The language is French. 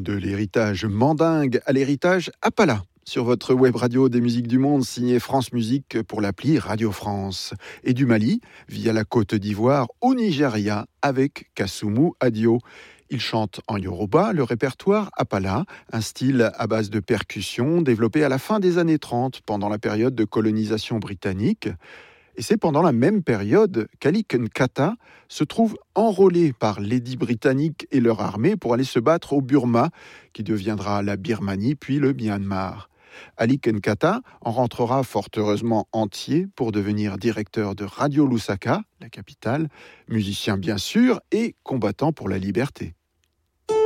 De l'héritage mandingue à l'héritage Apala. Sur votre web radio des musiques du monde, signé France Musique pour l'appli Radio France. Et du Mali, via la Côte d'Ivoire, au Nigeria, avec Kassumu Adio. Il chante en yoruba le répertoire Apala, un style à base de percussion développé à la fin des années 30 pendant la période de colonisation britannique. Et c'est pendant la même période qu'Ali Nkata se trouve enrôlé par l'édit britannique et leur armée pour aller se battre au Burma, qui deviendra la Birmanie puis le Myanmar. Ali Nkata en rentrera fort heureusement entier pour devenir directeur de Radio Lusaka, la capitale, musicien bien sûr et combattant pour la liberté.